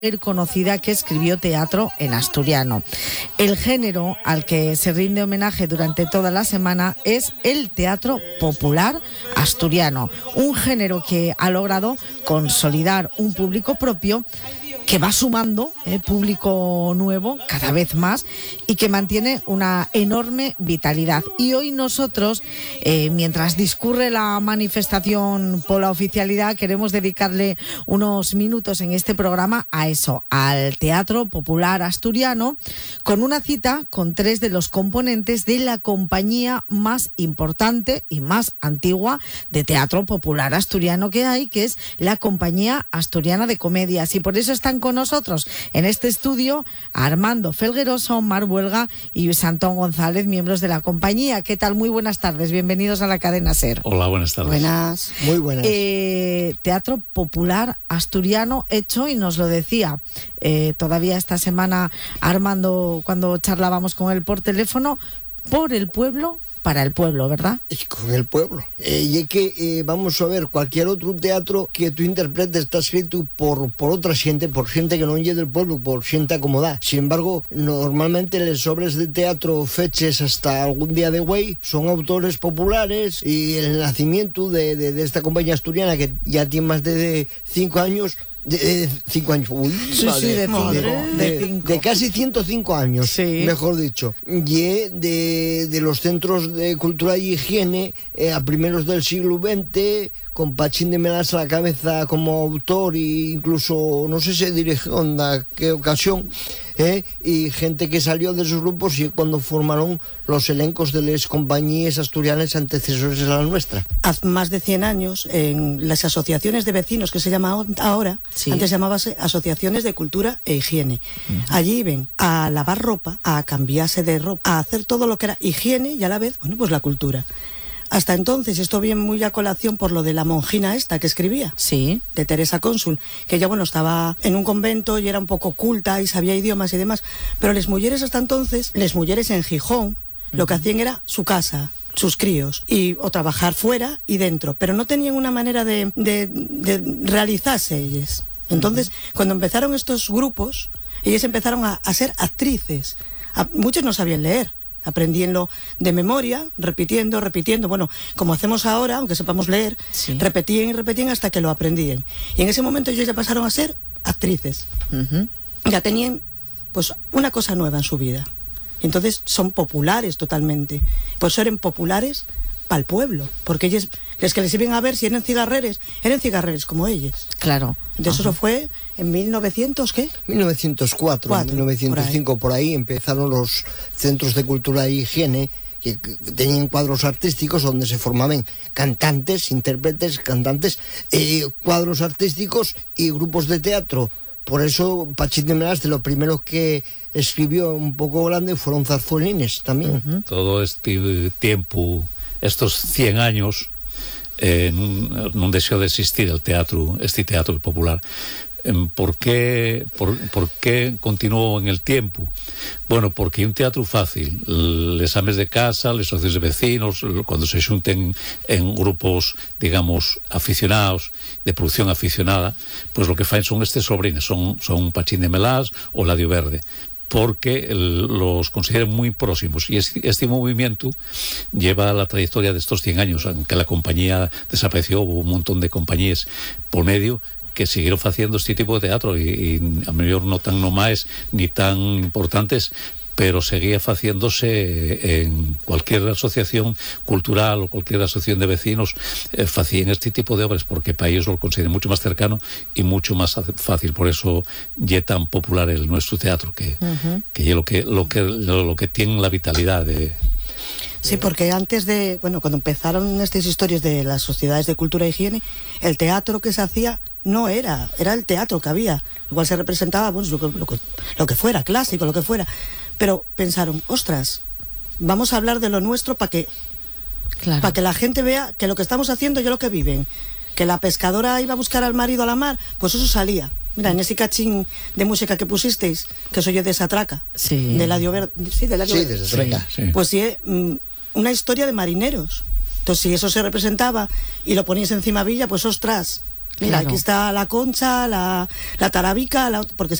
conocida que escribió teatro en asturiano. El género al que se rinde homenaje durante toda la semana es el teatro popular asturiano, un género que ha logrado consolidar un público propio que va sumando público nuevo cada vez más y que mantiene una enorme vitalidad. Y hoy nosotros, mientras discurre la manifestación por la oficialidad, queremos dedicarle unos minutos en este programa a eso, al teatro popular asturiano, con una cita con 3 de los componentes de la compañía más importante y más antigua de teatro popular asturiano que hay, que es la Compañía Asturiana de Comedias. Y por eso están con nosotros en este estudio Armando Felgueroso, Mar Huelga y Luis Antón González, miembros de la compañía. ¿Qué tal? Muy buenas tardes, bienvenidos a la cadena SER. Hola, buenas tardes. Buenas. Muy buenas. Teatro popular asturiano hecho, y nos lo decía todavía esta semana Armando cuando charlábamos con él por teléfono, por el pueblo, para el pueblo, ¿verdad? Y con el pueblo. Y es que, vamos a ver, cualquier otro teatro que tú interpretes está escrito por otra gente, por gente que no es del pueblo, por gente acomodada. Sin embargo, normalmente las obras de teatro feches hasta algún día de güey son autores populares, y el nacimiento de esta compañía asturiana, que ya tiene más de 5 años, de 5 años, uy, sí, de casi 105 años, sí, mejor dicho, y de los centros de cultura y higiene a primeros del siglo XX, con Pachín de Melas a la cabeza como autor, e incluso no sé si dirigió en qué ocasión, y gente que salió de esos grupos, y cuando formaron los elencos de las compañías asturianas antecesores a la nuestra. Hace más de 100 años, en las asociaciones de vecinos, que se llama ahora, sí, antes llamábase asociaciones de cultura e higiene. Allí iban a lavar ropa, a cambiarse de ropa, a hacer todo lo que era higiene y a la vez, bueno, pues la cultura. Hasta entonces, esto viene muy a colación por lo de la monjina esta que escribía, sí, de Teresa Cónsul, que ya, bueno, estaba en un convento y era un poco culta y sabía idiomas y demás, pero las mujeres hasta entonces, las mujeres en Gijón, lo que hacían era su casa, sus críos, o trabajar fuera y dentro, pero no tenían una manera de realizarse ellas. Entonces, cuando empezaron estos grupos, ellas empezaron a ser actrices. Muchos no sabían leer, aprendíanlo de memoria, repitiendo, bueno, como hacemos ahora, aunque sepamos leer, sí, repetían y repetían hasta que lo aprendían. Y en ese momento ellos ya pasaron a ser actrices. Ya tenían, pues, una cosa nueva en su vida. Y entonces son populares totalmente. Pues eran populares para el pueblo, porque ellos, los que les iban a ver si eran cigarreres como ellos. Claro. Entonces eso fue en 1900, ¿qué? 1904, 1905, por ahí empezaron los centros de cultura e higiene, que tenían cuadros artísticos donde se formaban cantantes, intérpretes, cuadros artísticos y grupos de teatro. Por eso Pachín de Melas, de lo primero que escribió un poco grande, fueron zarzuelines también. Todo este tiempo, estos 100 años, no deseo de existir el teatro, este teatro popular. ¿Por qué continuó en el tiempo? Bueno, porque un teatro fácil, les ames de casa, les socios de vecinos, cuando se junten en grupos, digamos, aficionados, de producción aficionada, pues lo que fan son estos sobrines, son Pachín de Melas o Ladio Verde, porque los consideran muy próximos, y este movimiento lleva la trayectoria de estos 100 años, aunque la compañía desapareció, hubo un montón de compañías por medio que siguieron haciendo este tipo de teatro, y a mejor no tan nomás ni tan importantes, pero seguía haciéndose en cualquier asociación cultural o cualquier asociación de vecinos, hacían este tipo de obras, porque para ellos lo consideran mucho más cercano y mucho más fácil. Por eso es tan popular el nuestro teatro, que es lo que tiene la vitalidad de... Sí, porque antes de, bueno, cuando empezaron estas historias de las sociedades de cultura e higiene, el teatro que se hacía no era el teatro que había. Igual se representaba, bueno, lo que fuera, clásico, lo que fuera. Pero pensaron, ostras, vamos a hablar de lo nuestro para que la gente vea que lo que estamos haciendo es lo que viven. Que la pescadora iba a buscar al marido a la mar, pues eso salía. Mira, en ese cachín de música que pusisteis, que soy yo de Satraca, sí, de Ladio Verde, sí, de Ladio Verde. Sí, de Satraca. Sí. Pues sí, una historia de marineros. Entonces, si eso se representaba y lo ponías encima Villa, pues ostras, Mira, aquí está la concha, la tarabica, porque